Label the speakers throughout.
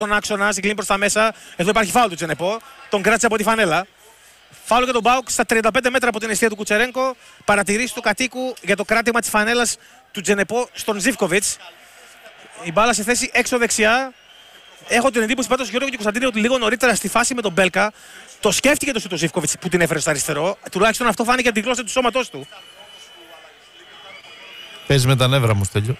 Speaker 1: τον άξονα, συγκλίνει προς τα μέσα. Εδώ υπάρχει φάουλ του Τζενεπό. Τον κράτησε από τη φανέλα. Φάουλ για τον Μπάουκ στα 35 μέτρα από την αιστεία του Κουτσερένκο. Παρατηρήσει του κατοίκου για το κράτημα της φανέλας του Τζενεπό στον Ζίβκοβιτς. Η μπάλα σε θέση έξω δεξιά. Έχω την εντύπωση πάντως, Γιώργο και Κωνσταντίνο, ότι λίγο νωρίτερα στη φάση με τον Μπέλκα το σκέφτηκε το Ζίβκοβιτς που την έφερε στο αριστερό. Τουλάχιστον αυτό φάνηκε από τη γλώσσα του σώματός του.
Speaker 2: Παίζει με τα νεύρα μου, Στέλιο.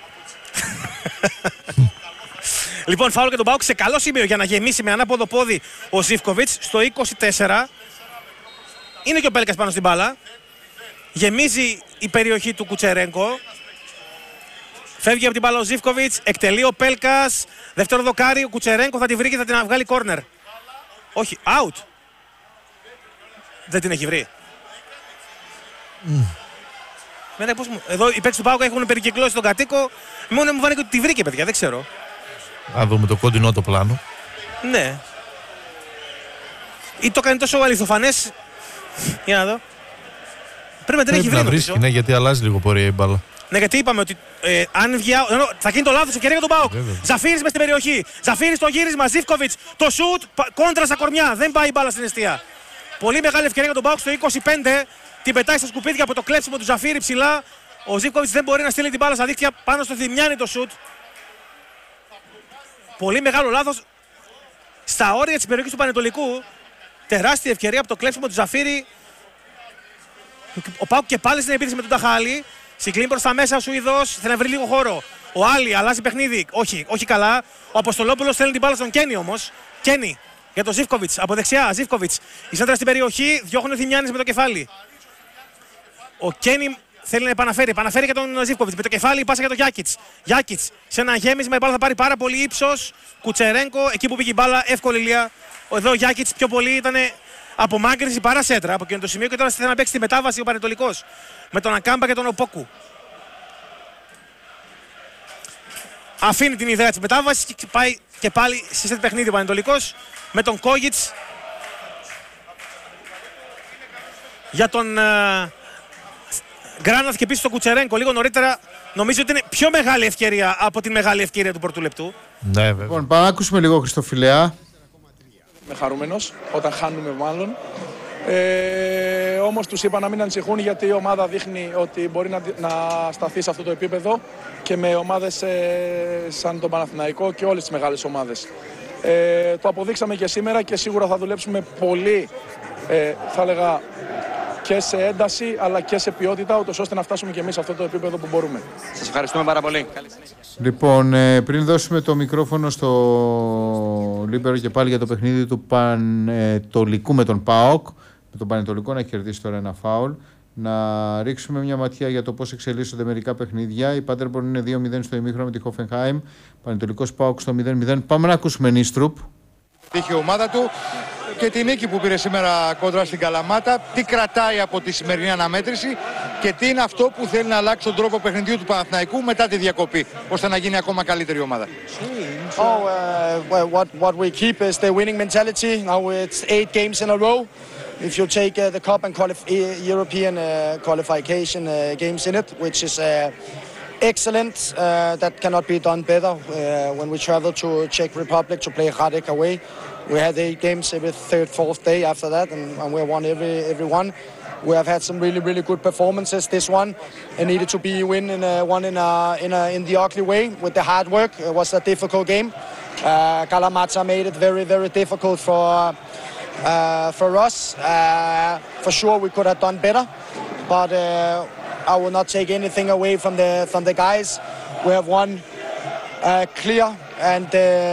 Speaker 1: Λοιπόν, φάουλ για τον Μπάουκ σε καλό σημείο για να γεμίσει με ανάποδο πόδι ο Ζίβκοβιτς στο 24. Είναι και ο Μπέλκας πάνω στην μπάλα. Γεμίζει η περιοχή του Κουτσερένκο. Φεύγει από την μπάλα ο Ζίβκοβιτς, εκτελεί ο Πέλκας. Δεύτερο δοκάρι, ο Κουτσερένκο θα τη βρει και θα την βγάλει κόρνερ. Όχι, out. Δεν την έχει βρει. Εδώ οι παίκτες του ΠΑΟΚ έχουν περικυκλώσει τον κατοίκο. Μόνο μου φάνηκε ότι τη βρήκε, παιδιά, δεν ξέρω.
Speaker 2: Να δούμε το κοντινό το πλάνο.
Speaker 1: Ναι. Ή το κάνει τόσο αληθοφανές. Για να δω. Πρέπει να την έχει βρει.
Speaker 2: Να βρίσκει, ναι, γιατί αλλάζει λίγο πορεία η μπάλα.
Speaker 1: Ναι, γιατί είπαμε ότι αν βγει. Θα γίνει το λάθος ευκαιρία για τον ΠΑΟΚ. Ζαφύρης μες στην περιοχή. Ζαφύρης το γύρισμα. Ζίβκοβιτς το σουτ. Κόντρα στα κορμιά. Δεν πάει η μπάλα στην αιστεία. Πολύ μεγάλη ευκαιρία για τον ΠΑΟΚ στο 25. Την πετάει στα σκουπίδια από το κλέψιμο του Ζαφύρη ψηλά. Ο Ζίβκοβιτς δεν μπορεί να στείλει την μπάλα στα δίχτυα πάνω στο Δημιάνι το σουτ. Πολύ μεγάλο λάθος στα όρια της περιοχής του Πανετολικού. Τεράστια ευκαιρία από το κλέψιμο του Ζαφύρη. Ο ΠΑΟΚ και πάλι στην επίθεση με τον Ταχάλη. Συγκλίνει προς τα μέσα ο Σουηδός. Θέλει να βρει λίγο χώρο. Ο Άλλη αλλάζει παιχνίδι. Όχι καλά. Ο Αποστολόπουλος θέλει την μπάλα στον Κένι όμως. Κένι για τον Ζίβκοβιτς. Από δεξιά. Ζίβκοβιτς. Η σέντρα στην περιοχή. Διώχνει ο Θημιάνης με το κεφάλι. Ο Κένι θέλει να επαναφέρει για τον Ζίβκοβιτς. Με το κεφάλι πάσα για τον Γιάκιτς. Γιάκιτς σε ένα γέμισμα. Η μπάλα θα πάρει πάρα πολύ ύψος. Κουτσερένκο εκεί που πήγε η μπάλα. Εύκολη λία. Εδώ ο Γιάκιτς πιο πολύ ήταν απομάκρυνση παρά σέντρα από εκείνο το σημείο και τώρα θέλει να παίξει τη μετάβαση ο Πανετολικός με τον Ακάμπα και τον Οπόκου. Αφήνει την ιδέα της μετάβασης και πάει και πάλι σε σετ παιχνίδι ο Πανετολικός με τον Κόγιτς για τον Γκράναθ και πίσω στον Κουτσερένκο λίγο νωρίτερα. Νομίζω ότι είναι πιο μεγάλη ευκαιρία από την μεγάλη ευκαιρία του πρώτου λεπτού.
Speaker 2: Ναι, βέβαια.
Speaker 3: Λοιπόν, πάμε να ακούσουμε λίγο Χριστοφιλέα.
Speaker 4: Είμαι χαρούμενος όταν χάνουμε μάλλον. Όμως τους είπα να μην ανησυχούν γιατί η ομάδα δείχνει ότι μπορεί να σταθεί σε αυτό το επίπεδο και με ομάδες σαν τον Παναθηναϊκό και όλες τις μεγάλες ομάδες. Το αποδείξαμε και σήμερα και σίγουρα θα δουλέψουμε πολύ, θα έλεγα, και σε ένταση αλλά και σε ποιότητα, ούτως ώστε να φτάσουμε και εμείς σε αυτό το επίπεδο που μπορούμε.
Speaker 5: Σας ευχαριστούμε πάρα πολύ.
Speaker 3: Λοιπόν, πριν δώσουμε το μικρόφωνο στο Λίμπερο και πάλι για το παιχνίδι του Πανετολικού με τον ΠΑΟΚ, με τον Πανετολικό να κερδίσει τώρα ένα φάουλ, να ρίξουμε μια ματιά για το πώς εξελίσσονται μερικά παιχνίδια. Η Πάτερμπορν είναι 2-0 στο ημίχρονο με τη Χόφενχάιμ, Πανετολικός ΠΑΟΚ στο 0-0. Πάμε να ακούσουμε Νίστρουπ.
Speaker 6: Είχε η ομάδα του και τη νίκη που πήρε σήμερα κόντρα στην Καλαμάτα, τι κρατάει από τη σημερινή αναμέτρηση και τι είναι αυτό που θέλει να αλλάξει τον τρόπο παιχνιδιού του Παναθηναϊκού μετά τη διακοπή, ώστε να γίνει ακόμα καλύτερη ομάδα.
Speaker 7: What we keep is the winning mentality. Now it's 8 games in a row. If you take the cup and European qualification games in it, which is excellent, that cannot be done better. When we travel to Czech Republic to play Radek away, we had 8 games every third, fourth day after that, and we won every one. We have had some really good performances. This one it needed to be won in the ugly way with the hard work. It was a difficult game. Kalamata made it very difficult for us. For sure we could have done better, but I will not take anything away from the guys. We have won clear and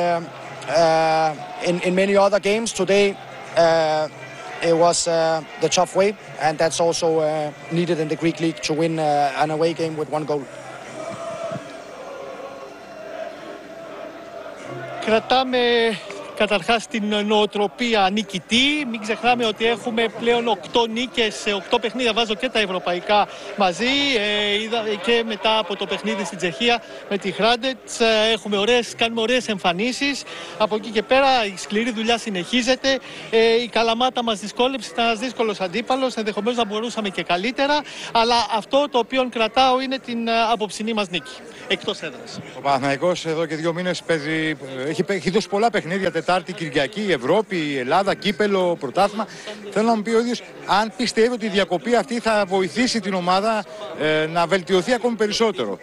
Speaker 7: in many other games today. It was the tough way, and that's also needed in the Greek league to win an away game with 1 goal.
Speaker 8: Κρατάμε
Speaker 5: καταρχάς την νοοτροπία νικητή. Μην ξεχνάμε ότι έχουμε πλέον 8 νίκες σε 8 παιχνίδια, βάζω και τα ευρωπαϊκά μαζί, και μετά από το παιχνίδι στην Τσεχία με τη Hrádec κάνουμε ωραίες εμφανίσεις. Από εκεί και πέρα η σκληρή δουλειά συνεχίζεται. Η Καλαμάτα μας δυσκόλεψε, ήταν ένας δύσκολος αντίπαλος, ενδεχομένως να μπορούσαμε και καλύτερα, αλλά αυτό το οποίο κρατάω είναι την απόψινή μας νίκη, εκτός έδρας.
Speaker 6: Ο Παναθηναϊκός εδώ και 2 μήνες έχει δώσει πολλά παιχνίδια, Τετάρτη, Κυριακή, Ευρώπη, Ελλάδα, κύπελο, πρωτάθλημα. Θέλω να μου πει ο ίδιος αν πιστεύει ότι η διακοπή αυτή θα βοηθήσει την ομάδα να βελτιωθεί ακόμη περισσότερο.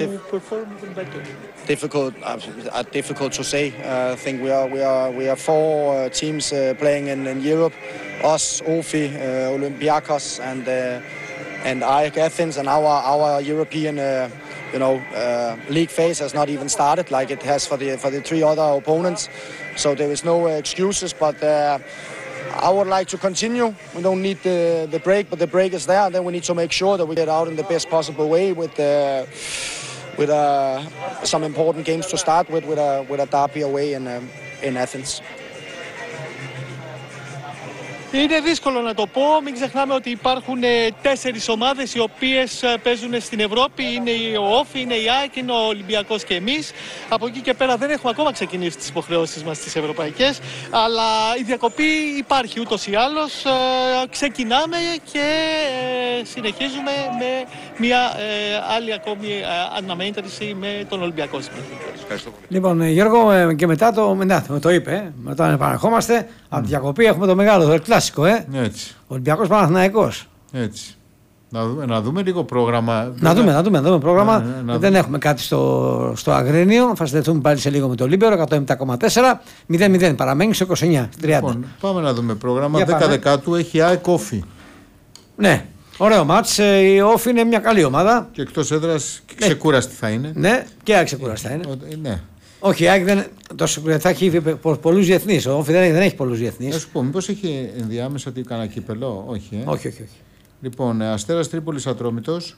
Speaker 7: Difficult to say. I think we are 4 teams playing in Europe. Us, OFI, Olympiacos, and AEK Athens, and our European league phase has not even started like it has for the 3 other opponents. So there is no excuses, but I would like to continue. We don't need the break, but the break is there. And then we need to make sure that we get out in the best possible way with some important games to start with a derby away in Athens.
Speaker 5: Είναι δύσκολο να το πω. Μην ξεχνάμε ότι υπάρχουν 4 ομάδες οι οποίες παίζουν στην Ευρώπη. Είναι ο ΟΦ, είναι η ΑΕΚ, είναι ο Ολυμπιακός και εμείς. Από εκεί και πέρα δεν έχουμε ακόμα ξεκινήσει τις υποχρεώσεις μας τις ευρωπαϊκές. Αλλά η διακοπή υπάρχει ούτως ή άλλως. Ξεκινάμε και συνεχίζουμε με μια άλλη ακόμη αναμέτρηση με τον Ολυμπιακό.
Speaker 8: Λοιπόν, Γιώργο, και μετά το είπε, μετά επαναρχόμαστε. Από τη διακοπή έχουμε το μεγάλο, το κλασικό,
Speaker 3: Έτσι.
Speaker 8: Ολυμπιακός Παναθηναϊκός.
Speaker 3: Έτσι. Να δούμε λίγο πρόγραμμα.
Speaker 8: Να δούμε πρόγραμμα. Δεν έχουμε κάτι στο Αγρίνιο. Θα συνδεθούμε πάλι σε λίγο με το Λίμπερο, 107,4. 0-0 παραμένει στο 29-30.
Speaker 3: Λοιπόν, πάμε να δούμε πρόγραμμα. 10 Δεκάτου έχει ΑΕΚ Όφη.
Speaker 8: Ναι, ωραίο μάτς. Η Όφη είναι μια καλή ομάδα.
Speaker 3: Και εκτός έδρας ξεκούραστη θα είναι.
Speaker 8: Ναι, και ΑΕΚ ξεκούραστη θα είναι.
Speaker 3: Ναι.
Speaker 8: Όχι, η ΑΕΚ θα έχει πολλούς διεθνείς. Ο Όφη δεν έχει πολλούς διεθνείς.
Speaker 3: Θα σου πω, μήπως έχει ενδιάμεσα κανένα κύπελο? Όχι.
Speaker 8: Όχι.
Speaker 3: Λοιπόν, Αστέρας Τρίπολης Ατρόμητος.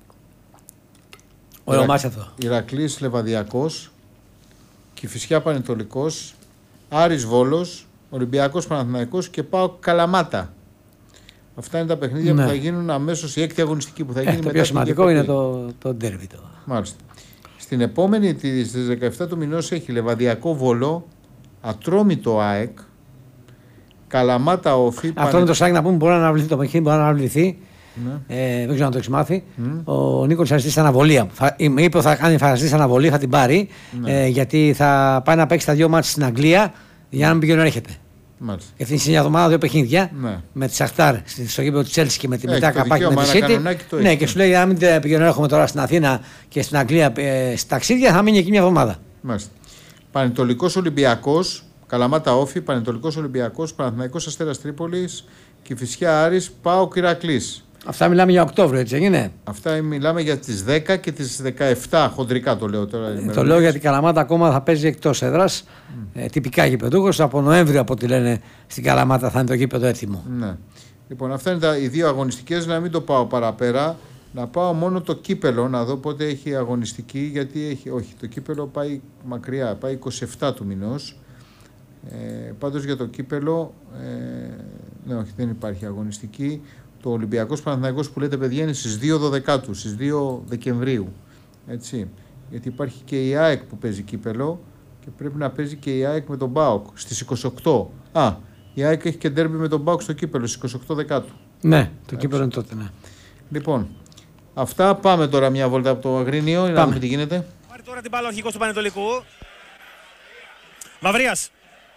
Speaker 8: Ωραίο μάτς αυτό.
Speaker 3: Ηρακλής Λεβαδιακός. Κηφισιά Πανετολικός. Άρης Βόλος. Ολυμπιακός Παναθηναϊκός και ΠΑΟΚ Καλαμάτα. Αυτά είναι τα παιχνίδια που θα γίνουν αμέσως, η έκτη αγωνιστική που θα γίνει μετά.
Speaker 8: Το πιο σημαντικό είναι το ντέρβι.
Speaker 3: Μάλιστα. Στην επόμενη, στις 17 του μηνός, έχει Λεβαδιακό Βόλο, Ατρόμητο ΑΕΚ, Καλαμάτα Όφη.
Speaker 8: Ατρόμητο ΑΕΚ να πούμε μπορεί να αναβληθεί το παιχνίδι, μπορεί να αναβληθεί. Δεν ξέρω αν το έχει μάθει. Ο Νίκος θα ζητήσει αναβολή. Είπε ότι θα ζητήσει αναβολή, θα την πάρει. Γιατί θα πάει να παίξει τα 2 μάτς στην Αγγλία για να μην πηγαίνει έρχεται.
Speaker 3: Μάλιστα.
Speaker 8: Και αυτή είναι εβδομάδα 2 παιχνίδια με τη Σαχτάρ στο γήπεδο του Τσέλσι και με τη μετά καπάκι με τη City. Ναι, και σου λέει: αν μην πηγαίνω, έρχομαι τώρα στην Αθήνα και στην Αγγλία στα ταξίδια, θα μείνει εκεί μια εβδομάδα.
Speaker 3: Μάλιστα. Πανετολικός Ολυμπιακός, Καλαμάτα Όφη, Πανετολικός Ολυμπιακός, Παναθηναϊκός Αστέρας Τρίπολης, Κηφισιά Άρης, ΠΑΟΚ Ηρακλής.
Speaker 8: Αυτά μιλάμε για Οκτώβριο, έτσι είναι.
Speaker 3: Αυτά μιλάμε για τις 10 και τις 17, χοντρικά το λέω τώρα.
Speaker 8: Το λέω γιατί η Καλαμάτα ακόμα θα παίζει εκτός έδρας. Τυπικά γηπεδούχος. Από Νοέμβριο, από ό,τι λένε, στην Καλαμάτα θα είναι το γήπεδο έτοιμο.
Speaker 3: Ναι. Λοιπόν, αυτά είναι οι 2 αγωνιστικές. Να μην το πάω παραπέρα. Να πάω μόνο το κύπελο, να δω πότε έχει αγωνιστική. Γιατί έχει. Όχι, το κύπελο πάει μακριά. Πάει 27 του μηνός. Πάντως για το κύπελο. Ναι, όχι, δεν υπάρχει αγωνιστική. Το Ολυμπιακός Παναθηναϊκός που λέτε, παιδιά, είναι στις 2 Δεκάτου, στις 2 Δεκεμβρίου. Έτσι. Γιατί υπάρχει και η ΑΕΚ που παίζει κύπελο και πρέπει να παίζει και η ΑΕΚ με τον ΠΑΟΚ στις 28. Η ΑΕΚ έχει και ντέρμπι με τον ΠΑΟΚ στο κύπελο στις 28 Δεκάτου.
Speaker 8: Ναι, το κύπελο είναι τότε, ναι.
Speaker 3: Λοιπόν, αυτά. Πάμε τώρα μια βόλτα από το Αγρίνιο να δούμε τι γίνεται.
Speaker 1: Πάρει τώρα την μπάλα ο αρχηγός του Πανετολικού. Μαυρίας.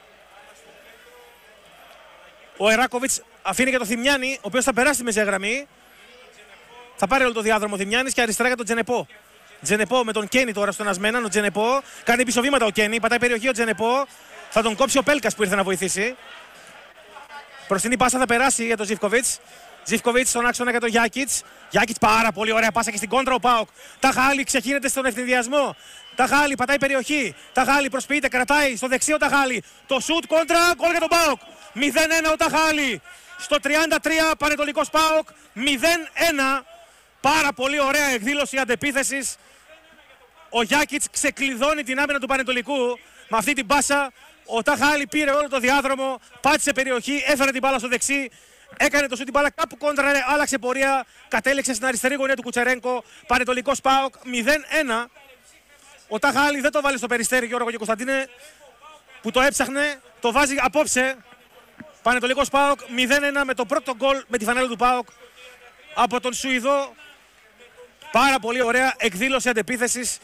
Speaker 1: Ο Εράκοβιτς αφήνει για το Θημιάνη, ο οποίος θα περάσει τη μεσαία γραμμή. Θα πάρει όλο το διάδρομο ο Θημιάνης και αριστερά για τον Τζενεπό. Τζενεπό με τον Κένι τώρα στον Ασμέναν. Ο Τζενεπό κάνει πίσω βήματα ο Κένι. Πατάει περιοχή ο Τζενεπό. Θα τον κόψει ο Πέλκας που ήρθε να βοηθήσει. Μπροστινή πάσα θα περάσει για τον Ζιβκοβιτς. Ζιβκοβιτς στον άξονα για τον Γιάκιτς. Γιάκιτς πάρα πολύ ωραία πάσα και στην κόντρα ο ΠΑΟΚ. Ταχάλη ξεχύνεται στον ευθυνδιασμό. Ταχάλη πατάει περιοχή. Ταχάλη προσποιείται, κρατάει στο δεξί ο Ταχάλη. Το σουτ κόντρα, γκολ για τον ΠΑΟΚ. 0-1 ο Ταχάλη. Στο 33 Πανετολικός ΠΑΟΚ 0-1. Πάρα πολύ ωραία εκδήλωση αντεπίθεσης. Ο Γιάκιτς ξεκλειδώνει την άμυνα του Πανετολικού με αυτή την πάσα. Ο Ταχάλη πήρε όλο το διάδρομο, πάτησε περιοχή, έφερε την μπάλα στο δεξί. Έκανε το σούτ, την μπάλα κάπου κόντραρε, άλλαξε πορεία, κατέληξε στην αριστερή γωνία του Κουτσερένκο. Πανετολικός ΠΑΟΚ 0-1. Ο Ταχάλη δεν το βάλει στο Περιστέρι, Γιώργο και Κωνσταντίνε, που το έψαχνε, το βάζει απόψε. Πανετολικός ΠΑΟΚ 0-1 με το πρώτο γκολ με τη φανέλα του ΠΑΟΚ από τον Σουηδό. Πάρα πολύ ωραία εκδήλωση αντεπίθεσης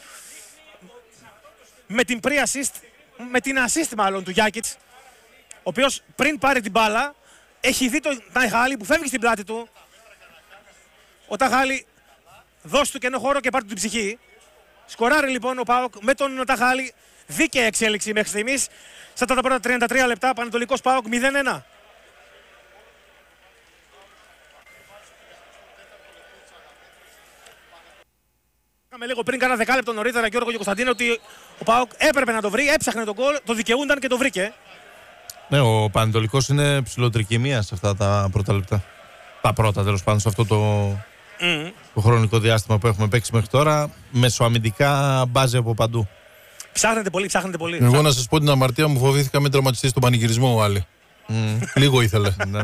Speaker 1: με την pre-assist, με την assist μάλλον του Γιάκιτς, ο οποίος πριν πάρει την μπάλα έχει δει τον Ταχάλη που φεύγει στην πλάτη του. Ο Ταχάλη δώσει του κενό χώρο και πάρει του την ψυχή. Σκοράρει λοιπόν ο ΠΑΟΚ με τον Ταχάλη. Δίκαια εξέλιξη μέχρι στιγμής. Στα τα πρώτα 33 λεπτά, Πανετολικός ΠΑΟΚ 0-1. Είχαμε λίγο πριν, κάνα δεκάλεπτο νωρίτερα, Γιώργο και Κωνσταντίνο, ότι ο ΠΑΟΚ έπρεπε να το βρει, έψαχνε τον γκολ, το δικαιούνταν και το βρήκε.
Speaker 2: Ναι, ο Πανετολικός είναι ψηλοτρικυμία σε αυτά τα πρώτα λεπτά. Τα πρώτα τέλος πάντων, σε αυτό το χρονικό διάστημα που έχουμε παίξει μέχρι τώρα. Μεσοαμυντικά μπάζει από παντού.
Speaker 1: Ψάχνετε πολύ.
Speaker 9: Εγώ να σας πω την αμαρτία μου, φοβήθηκα με τραυματιστεί στον πανηγυρισμό ο Άλλη. Λίγο ήθελε.
Speaker 2: Ναι.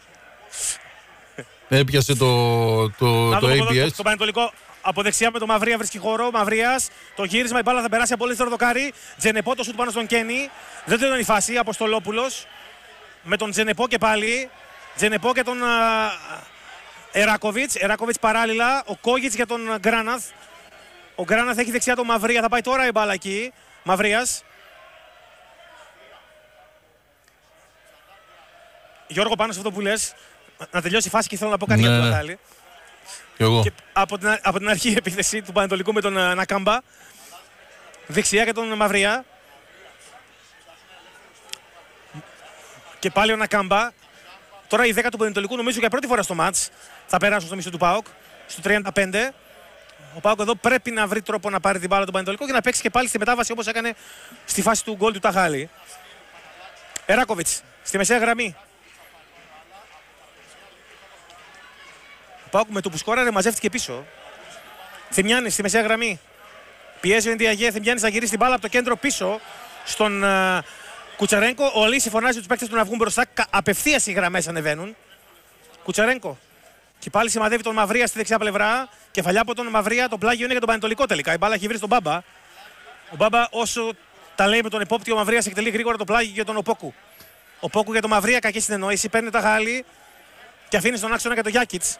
Speaker 9: Έπιασε το ABS.
Speaker 1: Το Πανετολικό από δεξιά με το Μαυρία βρίσκει χώρο. Μαυρίας, το γύρισμα, η μπάλα θα περάσει από αριστερό δοκάρι. Τζενεπό, το σουτ πάνω στον Κένι. Δεν το ήταν η φάση. Αποστολόπουλος με τον Τζενεπό και πάλι. Τζενεπό και τον Εράκοβιτς. Εράκοβιτς παράλληλα. Ο Κόγιτς για τον Γκράναθ. Ο Γκράναθ έχει δεξιά τον Μαυρία. Θα πάει τώρα η μπάλα εκεί. Μαυρίας. Γιώργο, πάνω σε αυτό που λες, να τελειώσει η φάση και θέλω να πω κάτι για τον Ταχάλη. Και από την αρχή η επίθεση του Πανετολικού με τον Νακάμπα. Δεξιά για τον Μαυρία. Και πάλι ο Νακάμπα. Τώρα η 10 του Πανετολικού νομίζω για πρώτη φορά στο μάτς θα περάσουν στο μισό του ΠΑΟΚ. Στο 35. Ο ΠΑΟΚ εδώ πρέπει να βρει τρόπο να πάρει την μπάλα του Πανετολικού και να παίξει και πάλι στη μετάβαση όπως έκανε στη φάση του γκολ του Ταχάλη. Εράκοβιτς στη μεσαία γραμμή. Ο ΠΑΟΚ με το που σκόραρε μαζεύτηκε πίσω. Θημιάνης στη μεσαία γραμμή. Πιέζει ο Ενδιαγέ. Θημιάνης θα γυρίσει την μπάλα από το κέντρο πίσω στον Κουτσερένκο. Ο Λύση φωνάζει τους παίκτες του να βγουν μπροστά. Απευθείας οι γραμμές ανεβαίνουν. Κουτσερένκο. Και πάλι σημαδεύει τον Μαυρία στη δεξιά πλευρά. Κεφαλιά από τον Μαυρία. Το πλάγιο είναι για τον Πανετολικό τελικά. Η μπάλα έχει βρει στον Μπάμπα. Ο Μπάμπα, όσο τα λέει με τον επόπτη, ο Μαυρίας εκτελεί γρήγορα το πλάγιο για τον Οπόκου. Οπόκου για τον Μαυρία, κακή συνεννόηση. Παίρνει τα Ταχάλη και αφήνει στον άξονα για τον Γιάκιτς.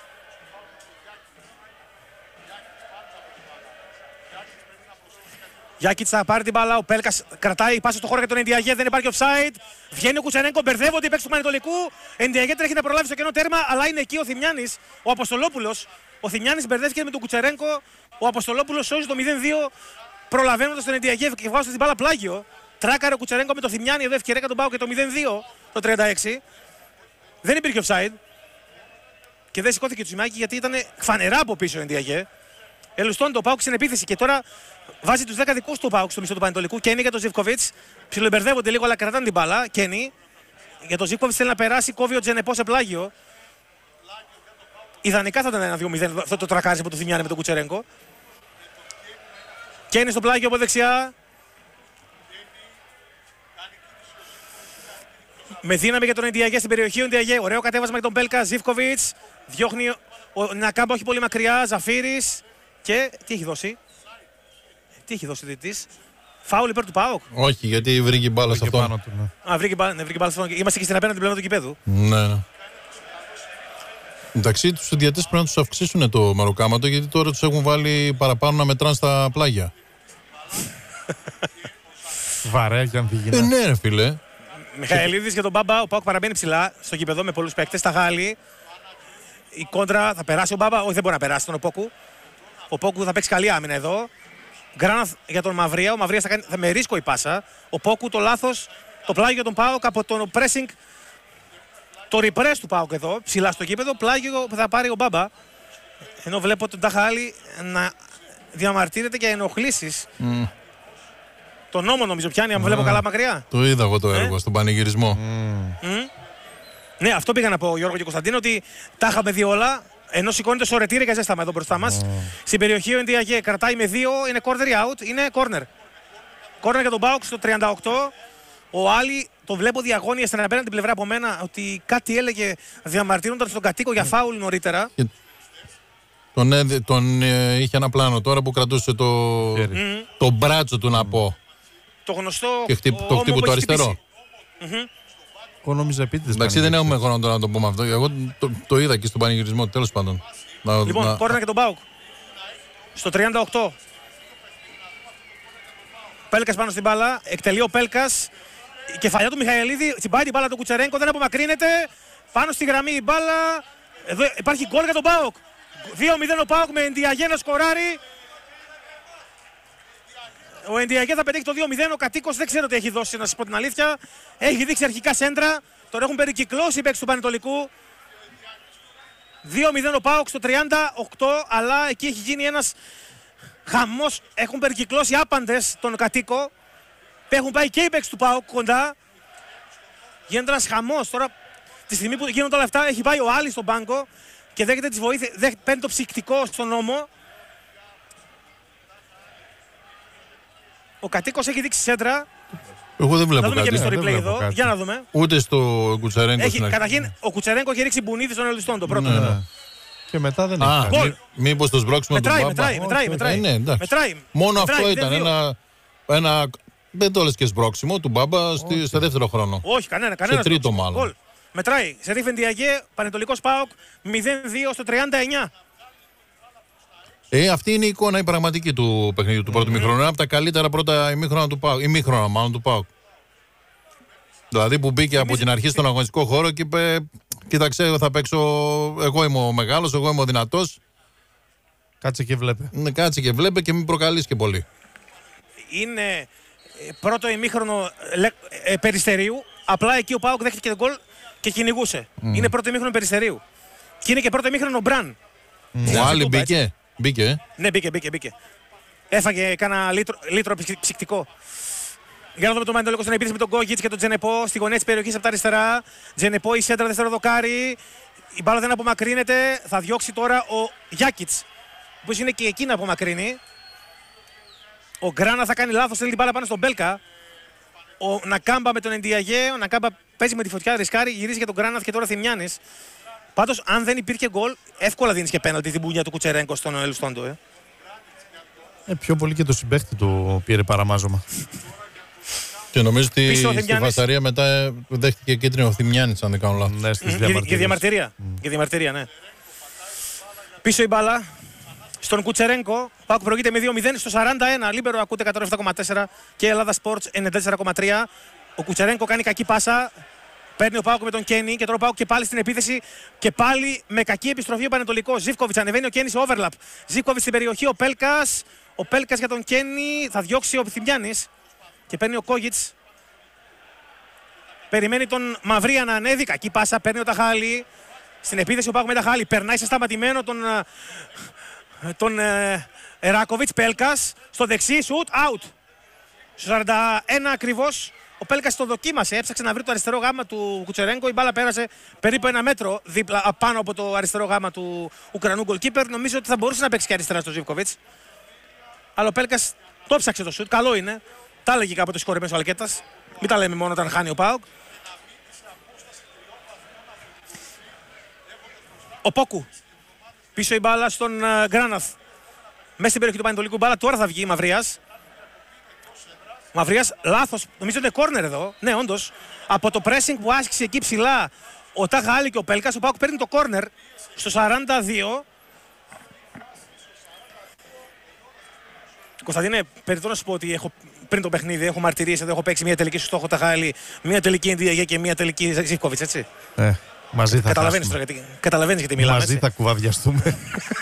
Speaker 1: Γιάκιτς θα πάρει την μπάλα. Ο Πέλκας κρατάει πάσα στο χώρο για τον Ενδιαγέ. Δεν υπάρχει offside. Βγαίνει ο Κουτσερένκο. Μπερδεύονται οι παίκτες του Πανετολικού. Ενδιαγέ τρέχει να προλάβει στο κενό τέρμα. Αλλά είναι εκεί ο Θημιάνης, ο Αποστολόπουλος. Ο Θημιάνης μπερδεύτηκε με τον Κουτσερένκο. Ο Αποστολόπουλος σώζει το 0-2. Προλαβαίνοντας τον Ενδιαγέ και βγάζοντας την μπάλα πλάγιο. Τράκαρε ο Κουτσερένκο με τον Θημιάνη. Εδώ ευκαιρία τον Πάο και το 0-2 το 36. Δεν υπήρχε offside. Και δεν σηκώθηκε το σημάκι γιατί ήταν φανερά από πίσω ο Ενδιαγέ. Ελουστώνει το ΠΑΟΚ στην επίθεση και τώρα βάζει τους 10 δικούς του ΠΑΟΚ στο μισό του Πανετολικού. Κένι για τον Ζιβκοβιτς. Ψιλομπερδεύονται λίγο αλλά κρατάνε την μπάλα. Κένι για τον Ζιβκοβιτς θέλει να περάσει. Κόβει ο Τζενεπό σε πλάγιο. Ιδανικά θα ήταν ένα 2-0 αυτό το τρακάρι από το Θημιάνη με τον Κουτσερένκο. Κένι στο πλάγιο από δεξιά. Με δύναμη για τον Ενδιαγέ στην περιοχή. Ο Ενδιαγέ, ωραίο κατέβασμα για τον Μπέλκα. Ζιβκοβιτς. Διώχνει ο Νακάμπα, όχι πολύ μακριά. Ζαφύρης. Και τι έχει δώσει. Τι έχει δώσει ο διαιτητής. Φάουλ υπέρ του ΠΑΟΚ.
Speaker 9: Όχι, γιατί βρήκε μπάλα σε αυτό.
Speaker 1: Α, βρήκε μπάλα σε αυτό. Είμαστε και στην απέναντι πλευρά του γηπέδου.
Speaker 9: Ναι. Εντάξει, τους διαιτητές πρέπει να τους αυξήσουν το μεροκάματο γιατί τώρα τους έχουν βάλει παραπάνω να μετράνε στα πλάγια.
Speaker 2: Βαρέα και ανθυγινά.
Speaker 9: Ναι, ρε φίλε.
Speaker 1: Μιχαηλίδης για τον Μπάμπα. Ο ΠΑΟΚ παραμένει ψηλά στο γηπεδό με πολλούς παίκτες. Τα Γάλλη. Η κόντρα θα περάσει ο Μπάμπα. Όχι, δεν μπορεί να περάσει τον Οπόκου. Ο Πόκου θα παίξει καλή άμυνα εδώ. Γκράναθ για τον Μαυρία. Ο Μαυρίας θα με ρίσκο η πάσα. Ο Πόκου το λάθος. Το πλάγιο για τον ΠΑΟΚ από τον pressing. Το repress του ΠΑΟΚ εδώ. Ψηλά στο γήπεδο. Πλάγιο που θα πάρει ο Μπάμπα. Ενώ βλέπω τον Ταχάλη να διαμαρτύρεται για ενοχλήσεις. Το νόμο νομίζω πιάνει, αν βλέπω καλά μακριά.
Speaker 9: Το είδα εγώ το έργο στον πανηγυρισμό.
Speaker 1: Ναι, αυτό πήγα να πω, Γιώργο και Κωνσταντίνο, ότι τα είχαμε δει όλα. Ενώ σηκώνεται σωρετήρι και ζέσταμα εδώ μπροστά μας. Στην περιοχή ο Ενδιαγέ κρατάει με 2, είναι corner out, είναι corner. Corner για τον ΠΑΟΚ στο 38. Ο Άλλη το βλέπω διαγώνια στην απέναντι πλευρά από μένα ότι κάτι έλεγε διαμαρτύρονταν στον κατοίκο για φάουλ νωρίτερα.
Speaker 9: Τον είχε ένα πλάνο τώρα που κρατούσε το μπράτσο του να πω.
Speaker 1: Το γνωστό.
Speaker 9: Και το χτύπο του αριστερό.
Speaker 2: Εγώ νόμιζα επίτηδες.
Speaker 9: Εντάξει, δεν έχουμε χρόνο τώρα να το πούμε αυτό. Εγώ το είδα και στον πανηγυρισμό, τέλος πάντων.
Speaker 1: Λοιπόν, κόρνα και τον ΠΑΟΚ. Στο 38. Πέλκας πάνω στην μπάλα. Εκτελεί ο Πέλκας. Η κεφαλιά του Μιχαηλίδη. Τσιμπάει την μπάλα του Κουτσερένκο. Δεν απομακρύνεται. Πάνω στη γραμμή η μπάλα. Εδώ υπάρχει γκολ για τον ΠΑΟΚ. 2-0 ο ΠΑΟΚ με Ενδιαγέ να σκοράρει. Ο Ενδιαγέ θα πετύχει το 2-0. Ο κατοίκος δεν ξέρω τι έχει δώσει, να σας πω την αλήθεια. Έχει δείξει αρχικά σέντρα. Τώρα έχουν περικυκλώσει οι παίκτες του Πανετολικού. 2-0 ο ΠΑΟΚ στο 38, αλλά εκεί έχει γίνει ένας χαμός. Έχουν περικυκλώσει άπαντες τον κατοίκο. Έχουν πάει και οι παίκτες του ΠΑΟΚ κοντά. Γίνεται ένας χαμός. Τώρα, τη στιγμή που γίνονται όλα αυτά, έχει πάει ο Άλλης στον πάγκο και δέχεται τις βοήθειες, παίρνει το ψυκτικό στον ώμο. Ο κατοίκος έχει δείξει σέντρα.
Speaker 9: Εγώ δεν βλέπω
Speaker 1: κάτι. Να δούμε και εμείς το replay εδώ.
Speaker 2: Κάτι.
Speaker 1: Για να δούμε.
Speaker 9: Ούτε στο Κουτσερένκο.
Speaker 1: Καταρχήν, ο Κουτσερένκο έχει ρίξει μπουνίδι στον Ελιστόν το πρώτο.
Speaker 2: Ναι. Και μετά δεν έχει.
Speaker 9: Μήπως το σμπρώξιμο του Μπάμπα.
Speaker 1: Μετράει.
Speaker 9: Ναι,
Speaker 1: μετράει.
Speaker 9: Μόνο αυτό ήταν ένα. Δεν το λες και σμπρώξιμο του Μπάμπα σε δεύτερο χρόνο.
Speaker 1: Όχι, κανένα.
Speaker 9: Σε τρίτο μάλλον.
Speaker 1: Μετράει. Σερίφ Ενδιαγέ, Πανετολικός ΠΑΟΚ 0-2 στο 39.
Speaker 9: Αυτή είναι η εικόνα η πραγματική του παιχνιδιού του πρώτου μήχρονου. Ένα από τα καλύτερα πρώτα ημίχρονα του ΠΑΟΚ. Ημίχρονα μάλλον του ΠΑΟΚ. Δηλαδή που μπήκε από την αρχή στον αγωνιστικό χώρο και είπε: κοίταξε, εγώ θα παίξω. Εγώ είμαι ο μεγάλος, εγώ είμαι ο δυνατός.
Speaker 2: Κάτσε και βλέπε.
Speaker 9: Ναι, κάτσε και βλέπε και μην προκαλείς και πολύ.
Speaker 1: Είναι πρώτο ημίχρονο Περιστερίου. Απλά εκεί ο ΠΑΟΚ δέχτηκε τον γκολ και κυνηγούσε. Είναι πρώτο ημίχρονο Περιστερίου. Και είναι και πρώτο ημίχρονο Μπραν.
Speaker 9: Ο Άλλη μπήκε.
Speaker 1: Ναι, μπήκε. Έφαγε κάνα λίτρο ψυκτικό. Για να δούμε το Πανετολικό στην επίθεση με τον Γκόγιτς και τον Τζενεπό. Στη γωνία της περιοχής από τα αριστερά. Τζενεπό η σέντρα δεύτερο δοκάρι. Η μπάλα δεν απομακρύνεται. Θα διώξει τώρα ο Γιάκιτς, που είναι και εκεί να απομακρύνει. Ο Γκράνα θα κάνει λάθος, θέλει την μπάλα πάνω στον Μπέλκα. Ο Νακάμπα με τον Ενδιαγέ. Ο Νακάμπα παίζει με τη φωτιά, ρισκάρει, γυρίζει για τον Γκράνα και τώρα Θημιάνης. Πάντως, αν δεν υπήρχε γκολ, εύκολα δίνεις και πέναλτι την μπουνιά του Κουτσερένκο στον Ελουστόντο.
Speaker 2: Πιο πολύ και το συμπαίχτη του πήρε παραμάζωμα.
Speaker 9: Και νομίζω ότι στη φασαρία μετά δέχτηκε κίτρινο ο Θημιάνης, αν δεν κάνω λάθος.
Speaker 2: Ναι,
Speaker 1: για διαμαρτυρία. Για διαμαρτυρία, ναι. Πίσω η μπάλα στον Κουτσερένκο. ΠΑΟΚ προηγείται με 2-0 στο 41. Λίμπερο ακούτε 107,4 και Ελλάδα Sports 94,3. Ο Κουτσερένκο κάνει κακή πάσα. Παίρνει ο ΠΑΟΚ με τον Κένι και τώρα ο ΠΑΟΚ και πάλι στην επίθεση και πάλι με κακή επιστροφή ο Πανετολικός. Ζίβκοβιτς ανεβαίνει ο Κένι σε overlap. Ζίβκοβιτς στην περιοχή, ο Πέλκας. Ο Πέλκας για τον Κένι, θα διώξει ο Θημιάνης και παίρνει ο Κόγιτς. Περιμένει τον Μαυρία να ανέβει, κακή πάσα, παίρνει ο Ταχάλη. Στην επίθεση ο ΠΑΟΚ με Ταχάλη, περνάει σε σταματημένο τον Εράκοβιτς. Πέλκας στο δεξί, σουτ, out. Στο 41 ακριβώς. Ο Πέλκας το δοκίμασε, έψαξε να βρει το αριστερό γάμα του Κουτσερένκο. Η μπάλα πέρασε περίπου 1 μέτρο δίπλα, πάνω από το αριστερό γάμα του Ουκρανού γκολκίπερ. Νομίζω ότι θα μπορούσε να παίξει και αριστερά στο Ζίβκοβιτς. Αλλά ο Πέλκας το ψάξε το σουτ, καλό είναι. Τα έλεγε κάποτε σκορεμένος ο Αλκέτας. Μην τα λέμε μόνο όταν χάνει ο ΠΑΟΚ. Ο Πόκου. Πίσω η μπάλα στον Γκράναθ. Μέσα στην περιοχή του Πανετολικού μπάλα. Τώρα θα βγει η Μαυρίας. Μαυρίας, λάθος. Νομίζω ότι είναι κόρνερ εδώ. Ναι, όντως. Από το pressing που άσκησε εκεί ψηλά ο Ταχάλη και ο Πέλκας, ο ΠΑΟΚ παίρνει το κόρνερ στο 42. Κωνσταντίνε, περιττώ να σου πω ότι πριν το παιχνίδι έχω μαρτυρίες εδώ. Έχω παίξει μια τελική στο στόχο Ταχάλη, μια τελική Ενδιαγέ και μια τελική Ζίβκοβιτς, έτσι.
Speaker 2: Μαζί θα
Speaker 1: καταλαβαίνεις γιατί μιλάμε.
Speaker 2: Μαζί θα κουβαδιαστούμε.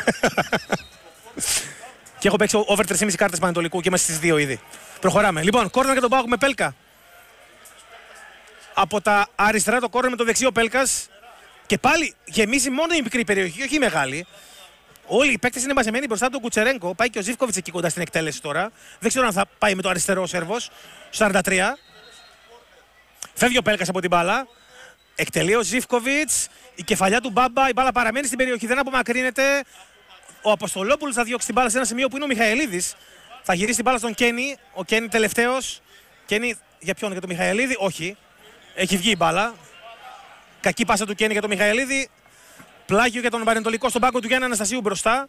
Speaker 1: Και έχω παίξει over 3,5 κάρτες Πανετολικού και είμαστε στις 2 ήδη. Προχωράμε. Λοιπόν, κόρνερ για τον ΠΑΟΚ με Πέλκα. Από τα αριστερά το κόρνερ με το δεξί ο Πέλκας. Και πάλι γεμίζει μόνο η μικρή περιοχή, όχι η μεγάλη. Όλοι οι παίκτες είναι μαζεμένοι μπροστά από τον Κουτσερένκο. Πάει και ο Ζίβκοβιτς εκεί κοντά στην εκτέλεση τώρα. Δεν ξέρω αν θα πάει με το αριστερό Σέρβος. 43. Φεύγει ο Πέλκας από την μπάλα. Εκτελεί ο Ζίβκοβιτς. Η κεφαλιά του Μπάμπα. Η μπάλα παραμένει στην περιοχή, δεν απομακρύνεται. Ο Αποστολόπουλος θα διώξει την μπάλα σε ένα σημείο που είναι ο Μιχαηλίδης. Θα γυρίσει την μπάλα στον Κένι. Ο Κένι τελευταίος. Κένι Για ποιον, για τον Μιχαηλίδη? Όχι. Έχει βγει η μπάλα. Κακή πάσα του Κένι για τον Μιχαηλίδη. Πλάγιο για τον Πανετολικό στον πάγκο του Γιάννη Αναστασίου μπροστά.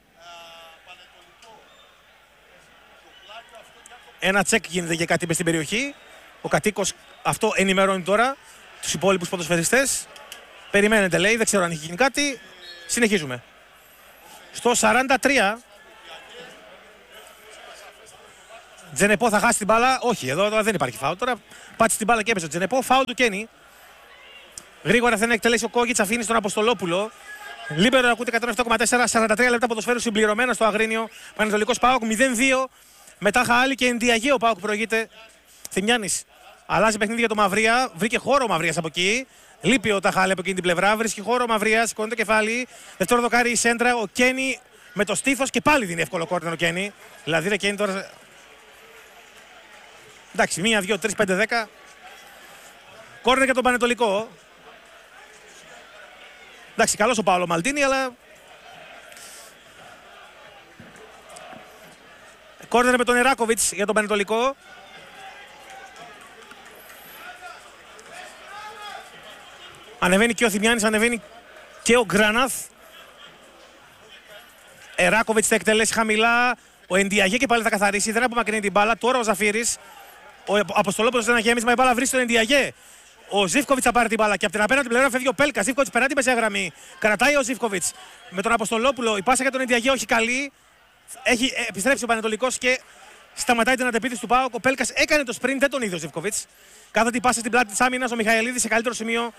Speaker 1: Ένα τσεκ γίνεται για κάτι στην περιοχή. Ο κατοίκος αυτό ενημερώνει τώρα τους υπόλοιπους ποδοσφαιριστές. Περιμένετε, λέει, δεν ξέρω αν έχει γίνει κάτι. Συνεχίζουμε. Στο 43. Τζενεπό θα χάσει την μπάλα. Όχι, εδώ δεν υπάρχει φάουλ. Τώρα πάτησε την μπάλα και έπεσε ο Τζενεπό. Φάουλ του Κένι. Γρήγορα θέλει να εκτελέσει ο Κόγκιτς, αφήνει στον Αποστολόπουλο. Λίμπερο ακούτε 107,4. 43 λεπτά ποδοσφαίρου συμπληρωμένα στο Αγρίνιο. Πανετολικός ΠΑΟΚ 0-2. Μετά Χαάλι και Ενδιαγέ ο ΠΑΟΚ προηγείται. Θημιάνης αλλάζει παιχνίδι για το Μαυρία. Βρήκε χώρο ο Μαυρίας από εκεί. Λείπει ο Ταχάλη από εκείνη την πλευρά. Βρίσκει χώρο ο Μαυρίας. Σηκώνει το κεφάλι. Δεύτερο δοκάρι η σέντρα. Ο Κένι με το στήθος και πάλι δίνει εύκολο κόρνερ ο Κένι. Δηλαδή ρε Κένι τώρα. Εντάξει, 1, 2, 3, 5, 10. Κόρνερ για τον Πανετολικό. Εντάξει, καλός ο Παόλο Μαλτίνι, αλλά. Κόρνερ με τον Εράκοβιτς για τον Πανετολικό. Ανεβαίνει και ο Θημιάνης, ανεβαίνει και ο Γκράναθ. Εράκοβιτς θα εκτελέσει χαμηλά. Ο Ενδιαγέ και πάλι θα καθαρίσει. Δεν απομακρύνει την μπάλα. Τώρα ο Ζαφύρης. Ο Αποστολόπουλος ένα γέμισμα. Η μπάλα βρίσκει τον Ενδιαγέ. Ο Ζίβκοβιτς θα πάρει την μπάλα και από την απέναντι πλευρά φεύγει ο Πέλκα. Ζίβκοβιτς περνάει την μεσαία γραμμή. Κρατάει ο Ζίβκοβιτς με τον Αποστολόπουλο. Η πάσα για τον Ενδιαγέ όχι καλή. Έχει επιστρέψει ο Πανετολικός και σταματάει την αντεπίθεση του ΠΑΟΚ. Ο Πέλκας έκανε το sprint, δεν τον είδε ο Ζίβκοβιτς. Κάθεται η πάσα στην πλάτη της άμυνας. Ο Μιχαηλίδης σε καλύτερο σημείο.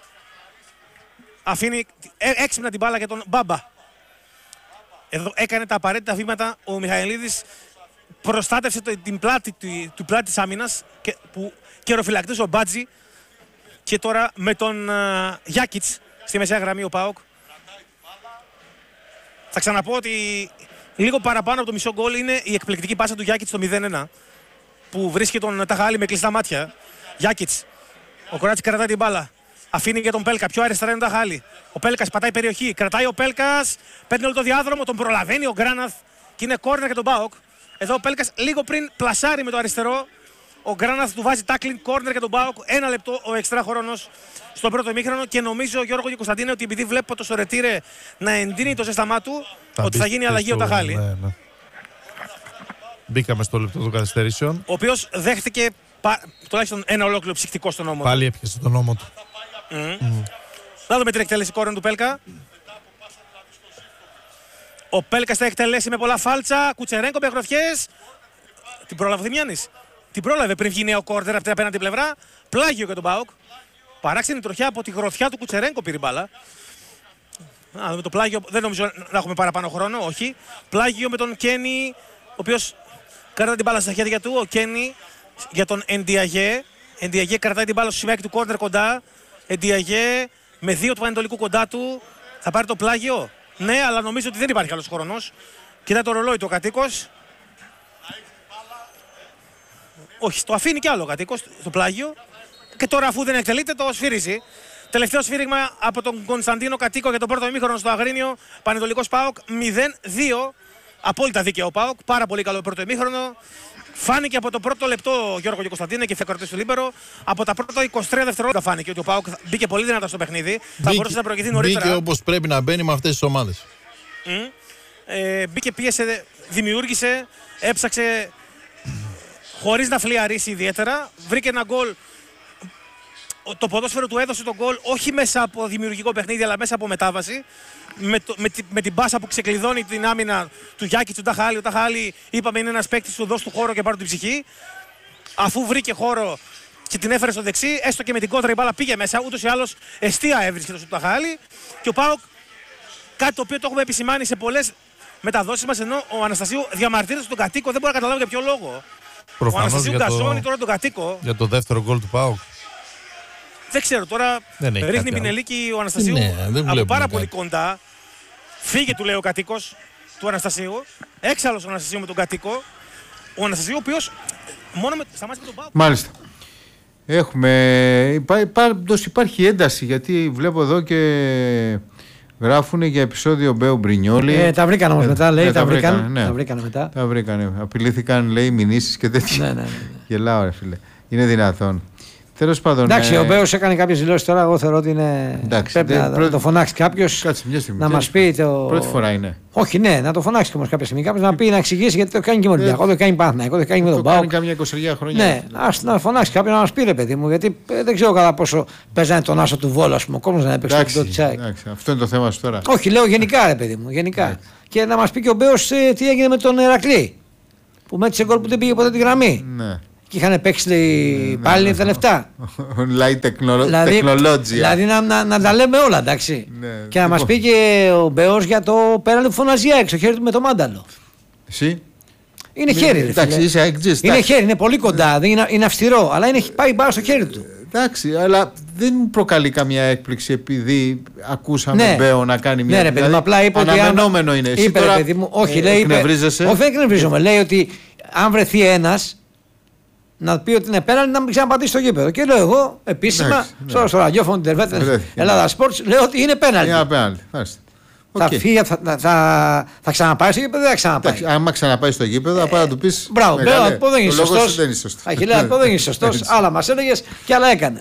Speaker 1: Αφήνει έξυπνα την μπάλα για τον Μπάμπα. Εδώ έκανε τα απαραίτητα βήματα ο Μιχαηλίδης. Προστάτευσε την πλάτη της άμυνας που καιροφυλακτής ο Μπάτζη. Και τώρα με τον Γιάκιτς στη μεσαία γραμμή ο ΠΑΟΚ. Θα ξαναπώ ότι λίγο παραπάνω από το μισό γκολ είναι η εκπληκτική πάσα του Γιάκιτς στο 0-1 που βρίσκει τον Ταχάλη με κλειστά μάτια. Γιάκιτς. Ο Κοράτσι κρατάει την μπάλα. Αφήνει για τον Πέλκα. Πιο αριστερά είναι ο Ταχάλη. Ο Πέλκας πατάει περιοχή. Κρατάει ο Πέλκας. Παίρνει όλο το διάδρομο. Τον προλαβαίνει ο Γκράναθ. Και είναι κόρνερ για τον ΠΑΟΚ. Εδώ ο Πέλκας λίγο πριν πλασάρει με το αριστερό. Ο Γκράναθ του βάζει tackling corner για τον ΠΑΟΚ. 1 λεπτό ο εξτρά χρόνος στον πρώτο ημίχρονο. Και νομίζω, Γιώργο και Κωνσταντίνε, ότι επειδή βλέπω το Σορετήρε να εντείνει το ζέσταμά του, ότι θα γίνει αλλαγή ο Ταχάλη.
Speaker 2: Ναι. Μπήκαμε στο λεπτό των καθυστερήσεων.
Speaker 1: Ο οποίος δέχτηκε τουλάχιστον ένα ολόκληρο ψυχτικό στον ώμο.
Speaker 2: Πάλι έπιασε τον ώμο του.
Speaker 1: Να δούμε την εκτέλεση κόρνερ του Πέλκα. Ο Πέλκας θα εκτελέσει με πολλά φάλτσα. Κουτσερέγκο με γροθιές. Την πρόλαβε ο Θημιάνης. Την πρόλαβε πριν βγει νέο κόρνερ από την απέναντι πλευρά. Πλάγιο για τον ΠΑΟΚ. Παράξενη τροχιά από τη γροθιά του Κουτσερέγκο πήρε μπάλα. Με το πλάγιο δεν νομίζω να έχουμε παραπάνω χρόνο. Όχι. Πλάγιο με τον Κένι, ο οποίος κρατάει την μπάλα στα χέρια του. Ο Κένι για τον Ενδιαγέ. Ενδιαγέ κρατάει την μπάλα στο σημαίακι του κόρνερ κοντά. Ενδιαγέ με 2 του Πανετολικού κοντά του. Θα πάρει το πλάγιο. Ναι, αλλά νομίζω ότι δεν υπάρχει άλλος χρόνος. Κοιτάει το ρολόι του ο κατοίκος. Όχι, το αφήνει κι άλλο ο κατοίκος στο πλάγιο. Και τώρα, αφού δεν εκτελείται, το σφυρίζει. Τελευταίο σφύριγμα από τον Κωνσταντίνο Κατοίκο για το πρώτο ημίχρονο στο Αγρίνιο. Πανετολικός ΠΑΟΚ 0-2. Απόλυτα δίκαιο ο ΠΑΟΚ. Πάρα πολύ καλό πρώτο ημίχρονο. Φάνηκε από το πρώτο λεπτό, Γιώργο και Κωνσταντίνε, και φεκορτής του Λίμπερο. Από τα πρώτα 23 δευτερόλεπτα φάνηκε ότι ο ΠΑΟΚ μπήκε πολύ δυνατά στο παιχνίδι. Θα μπορούσε να προηγηθεί νωρίτερα.
Speaker 9: Μπήκε όπως πρέπει να μπαίνει με αυτές τις ομάδες.
Speaker 1: Μπήκε, πίεσε, δημιούργησε, έψαξε χωρίς να φλιαρίσει ιδιαίτερα. Βρήκε ένα γκολ. Το ποδόσφαιρο του έδωσε τον γκολ όχι μέσα από δημιουργικό παιχνίδι, αλλά μέσα από μετάβαση. Με την μπάσα που ξεκλειδώνει την άμυνα του Γιάκη, του Ταχάλη. Ο Ταχάλη, είπαμε, είναι ένας παίκτης που δώσει του χώρο και πάρει την ψυχή. Αφού βρήκε χώρο και την έφερε στο δεξί, έστω και με την κόντρα η μπάλα πήγε μέσα. Ούτως ή άλλως εστία έβρισκε το Ταχάλη. Και ο ΠΑΟΚ, κάτι το οποίο το έχουμε επισημάνει σε πολλές μεταδόσεις μας, ενώ ο Αναστασίου διαμαρτύρεται στον Κατοίκο, δεν μπορεί να καταλάβει για ποιο λόγο.
Speaker 2: Προφανώς
Speaker 1: ο Αναστασίου γκαζώνει τώρα τον Κατοίκο.
Speaker 2: Για το δεύτερο γκολ του ΠΑΟΚ.
Speaker 1: Δεν ξέρω τώρα. Ρίχνει Πινελίκη ο Αναστασίου από πάρα πολύ κοντά. Φύγε, του λέει ο κατοίκος του Αναστασίου. Έξαλλος ο Αναστασίου με τον Κατοίκο. Ο Αναστασίου, ο οποίος μόνο σταμάτησε με τον ΠΑΟΚ.
Speaker 3: Μάλιστα. Πάντως υπάρχει ένταση, γιατί βλέπω εδώ και γράφουν για επεισόδιο Μπέου Μπρινιόλι.
Speaker 8: Τα βρήκαν όμως μετά, λέει. Τα βρήκαν
Speaker 3: μετά.
Speaker 8: Τα βρήκανε.
Speaker 3: Απειλήθηκαν, λέει, μηνύσεις και τέτοια.
Speaker 8: Ναι.
Speaker 3: Γελάω, ρε φίλε. Είναι δυνατόν. Τέλος πάντων.
Speaker 8: Εντάξει, ο Μπέος έκανε κάποιες δηλώσεις τώρα. Εγώ θεωρώ ότι είναι.
Speaker 3: Εντάξει,
Speaker 8: πρέπει να το φωνάξει κάποιος. Να μας πει.
Speaker 3: Πρώτη φορά είναι.
Speaker 8: Όχι, ναι, να το φωνάξει όμως κάποια στιγμή. Κάποιος να πει, να εξηγήσει γιατί το κάνει και με τον Ολυμπιακό, το κάνει Παναθηναϊκό, το κάνει με τον ΠΑΟΚ.
Speaker 3: Το κάνει καμιά 20 χρόνια.
Speaker 8: Ναι, να φωνάξει κάποιον να μας πει, ρε παιδί μου, γιατί δεν ξέρω κατά πόσο παίζανε τον άσο του Βόλου, ας πούμε. Ο κόσμος να έπαιξε το Τσάι.
Speaker 3: Αυτό είναι το θέμα σου τώρα.
Speaker 8: Όχι, λέω γενικά, ρε παιδί μου. Γενικά. Και να μας πει και ο Μπέος τι έγινε με τον Ηρακλή. Που μέτρησε γκολ που δεν πήγε ποτέ τη γραμμή.
Speaker 3: Ναι.
Speaker 8: Και είχαν παίξει πάλι τα λεφτά.
Speaker 3: Online technology.
Speaker 8: Δηλαδή να τα λέμε όλα, εντάξει.
Speaker 3: Ναι,
Speaker 8: και να μας πει και ο Μπέος για το πέραν που φωνάζει έξω, χέρι του με το μάνταλο.
Speaker 3: Εσύ.
Speaker 8: Είναι χέρι, ρε φίλε. Είναι χέρι, είναι πολύ κοντά, είναι αυστηρό, αλλά πάει πάρα στο χέρι του.
Speaker 3: Εντάξει, αλλά δεν μου προκαλεί καμία έκπληξη επειδή ακούσαμε Μπέο να κάνει μια.
Speaker 8: Ναι, ρε παιδί μου, απλά είπε ότι.
Speaker 3: Αναμενόμενο είναι. Εσύ
Speaker 8: είπε,
Speaker 3: τώρα,
Speaker 8: παιδί μου, όχι, λέει.
Speaker 3: Εκνευρίζεσαι.
Speaker 8: Όχι, δεν εκνευρίζομαι. Λέει ότι αν βρεθεί ένας να πει ότι είναι πέναλτι, να μην ξαναπατήσει στο γήπεδο. Και λέω εγώ επίσημα στο ραδιόφωνο του Ελλάδα Sports, λέω ότι είναι πέναλτι.
Speaker 3: Είναι πέναλτι.
Speaker 8: Θα φύγει, θα ξαναπάει στο γήπεδο, δεν θα ξαναπάει.
Speaker 3: Άμα ξαναπάει στο γήπεδο, θα πάει να του πει.
Speaker 8: Μπράβο, αυτό δεν είναι σωστό. Αυτό δεν είναι σωστό. Άλλα μα έλεγε και άλλα έκανε.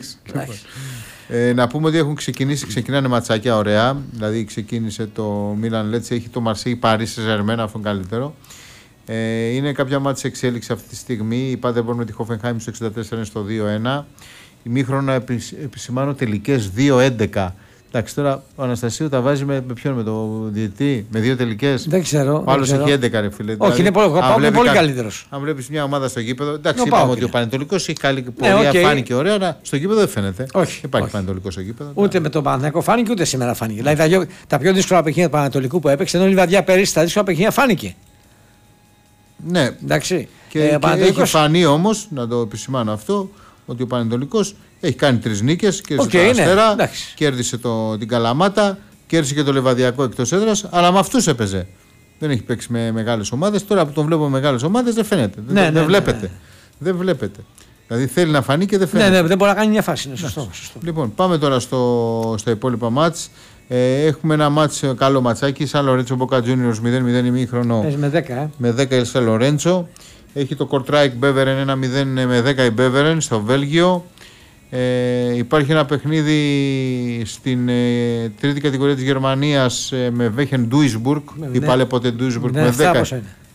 Speaker 3: Να πούμε ότι ξεκινάνε ματσάκια ωραία. Δηλαδή ξεκίνησε το Μίλαν Λέτσε, έχει το Μαρσέη Παρίσι Ζερμέν, αυτό είναι καλύτερο. Είναι κάποια μάτια εξέλιξη αυτή τη στιγμή. Η Πάντερμπορν με τη Χόφενχάιμ στο 64 είναι στο 2-1. Ημίχρονα επισημάνω τελικές 2-11. Εντάξει, τώρα ο Αναστασίου τα βάζει με ποιον, με το διαιτητή, με 2 τελικές.
Speaker 8: Δεν ξέρω.
Speaker 3: Ο άλλος έχει 11, ρε φίλε.
Speaker 8: Όχι, είναι πολύ καλύτερος.
Speaker 3: Αν βλέπεις μια ομάδα στο γήπεδο. Εντάξει, είπαμε ότι ο Πανετολικός έχει καλή πορεία, φάνηκε ωραία, αλλά στο γήπεδο δεν φαίνεται.
Speaker 8: Όχι.
Speaker 3: Υπάρχει Πανετολικός στο γήπεδο.
Speaker 8: Ούτε με τον Παναθηναϊκό φάνηκε, ούτε σήμερα φάνηκε. Δηλαδή τα πιο δύσκολα παιχνίδια του Πανετολικού που έπαιξε, ενώ η Λιβαδιά πέρυσι τα δύσκολα παιχνίδια φάνηκε.
Speaker 3: Ναι.
Speaker 8: Εντάξει.
Speaker 3: Και έχει φανεί όμως, να το επισημάνω αυτό, ότι ο Πανετολικός έχει κάνει 3 νίκες, κέρδισε τον Αστέρα, κέρδισε την Καλαμάτα, κέρδισε και το Λεβαδιακό εκτός έδρας, αλλά με αυτούς έπαιζε. Δεν έχει παίξει με μεγάλες ομάδες. Τώρα που τον βλέπω με μεγάλες ομάδες δεν φαίνεται. Δεν βλέπετε. Δεν βλέπετε. Δηλαδή θέλει να φανεί και δεν φαίνεται.
Speaker 8: Ναι, δεν μπορεί να κάνει μια φάση. Είναι σωστό.
Speaker 3: Λοιπόν, πάμε τώρα στα υπόλοιπα μάτς. Έχουμε ένα μάτς, καλό ματσάκι. Σαν Λορέντσο Μπόκα Τζούνιορς 0-0 ημίχρονο. Με 10 η Σαν Λορέντσο. Έχει το Κορτράικ Μπέβερεν 1-0 με 10 η Μπέβερεν στο Βέλγιο. Υπάρχει ένα παιχνίδι στην τρίτη κατηγορία της Γερμανίας με Βέχεν Ντούισμπουργκ. Η πάλι ποτέ Ντούισμπουργκ με 10.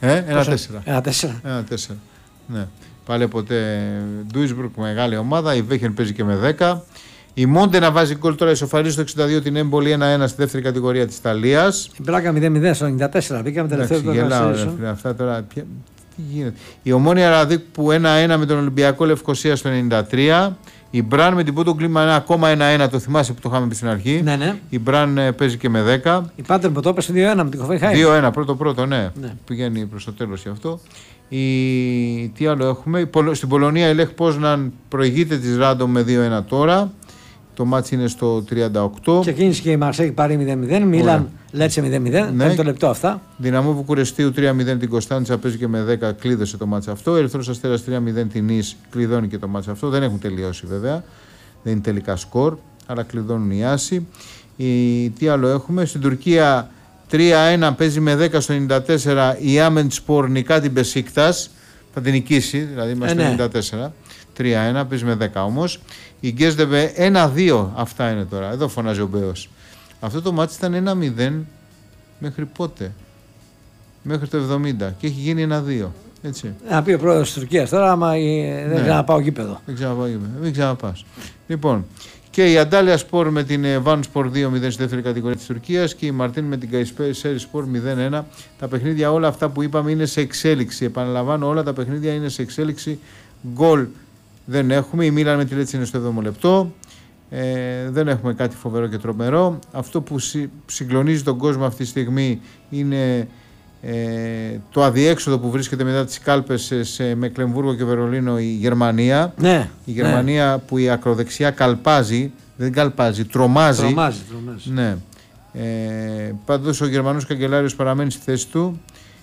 Speaker 3: 1-4. Ναι. Πάλι ποτέ Ντούισμπουργκ, μεγάλη ομάδα. Η Βέχεν παίζει και με 10. Η Μόντε να βάζει γκολ τώρα, ισοφαρίζει στο 62 την Έμπολη 1-1 στη δεύτερη κατηγορία της Ιταλίας.
Speaker 8: Η Μπράκα 0-0 στο 94. Μπήκαμε τελευταίο γκολ.
Speaker 3: Αυτά τώρα. Τι γίνεται. Η Ομόνια Ραδίκ που 1-1 με τον Ολυμπιακό Λευκοσία στο 93. Η Μπραν με την Πόντο Κλίμα ακόμα 1-1, το θυμάσαι που το είχαμε πει στην αρχή.
Speaker 8: Ναι. Η
Speaker 3: Μπραν παίζει και με 10.
Speaker 8: Η Πάντερ που το έπεσε 2-1 με την Χόφενχάιμ.
Speaker 3: 2-1, πρώτο, ναι. Πηγαίνει προς το τέλος γι' αυτό. Τι άλλο έχουμε. Στην Πολωνία η Λεχ Πόσναν προηγείται της Ράντομ με 2-1 τώρα. Το μάτς είναι στο 38.
Speaker 8: Ξεκίνησε και η Μαρσέη πάρει 0-0. Μίλαν Λέτσε 0-0. Ναι. Το λεπτό αυτά.
Speaker 3: Δυναμό Βουκουρεστίου 3-0 την Κωνσταντσα, παίζει και με 10, κλείδωσε το μάτς αυτό. Ερυθρός Αστέρας 3-0 την Νις, κλειδώνει και το μάτς αυτό. Δεν έχουν τελειώσει βέβαια. Δεν είναι τελικά σκορ, αλλά κλειδώνουν οι Άσοι. Τι άλλο έχουμε. Στην Τουρκία 3-1 παίζει με 10 στο 94. Η Άμεντspor νικά την Μπεσίκτας. Θα την νικήσει, δηλαδή είμαστε στο 94. 3-1, παίζει με 10 όμως. Η Γκέσδεβε 1-2, αυτά είναι τώρα. Εδώ φωνάζει ο Μπέος. Αυτό το μάτι ήταν 1-0 μέχρι πότε? Μέχρι το 70 και έχει γίνει 1-2. Έτσι.
Speaker 8: Να πει ο πρόεδρος της Τουρκίας τώρα, άμα δεν ξαναπάω γήπεδο.
Speaker 3: Δεν ξαναπάω γήπεδο. Μην ξαναπάς. Λοιπόν, και η Αντάλια Σπορ με την Βαν Σπορ 2-0 στη δεύτερη κατηγορία της Τουρκίας και η Μαρτίν με την Καϊσπέρι Σπορ 0-1. Τα παιχνίδια όλα αυτά που είπαμε είναι σε εξέλιξη. Επαναλαμβάνω, όλα τα παιχνίδια είναι σε εξέλιξη. Γκολ δεν έχουμε. Η Μίλαν με τη Λέτση είναι στο 7ο λεπτό. Δεν έχουμε κάτι φοβερό και τρομερό. Αυτό που συγκλονίζει τον κόσμο αυτή τη στιγμή είναι το αδιέξοδο που βρίσκεται μετά τις κάλπες σε Μεκλεμβούργο και Βερολίνο η Γερμανία.
Speaker 8: Ναι,
Speaker 3: η Γερμανία που η ακροδεξιά καλπάζει, δεν καλπάζει, τρομάζει. Ναι. Πάντως ο Γερμανός καγκελάριος παραμένει στη θέση του.